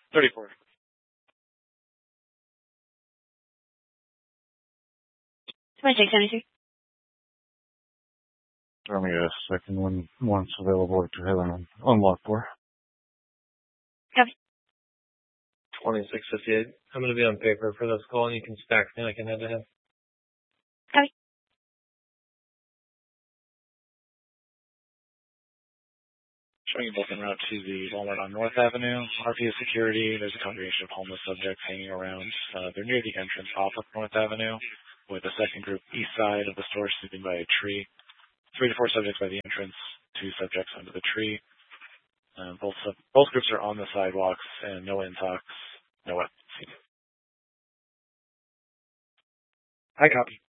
34. Somebody take 73. Let me get a second when one's available to have an unlock for. Copy. 2658. I'm going to be on paper for this call, and you can stack me. I can head to him. Copy. Showing you both en route to the Walmart on North Avenue. RPS security, there's a congregation of homeless subjects hanging around. They're near the entrance off of North Avenue, with a second group east side of the store sleeping by a tree. 3 to 4 subjects by the entrance, 2 subjects under the tree. Both groups are on the sidewalks, and no intox, no weapons. I copy.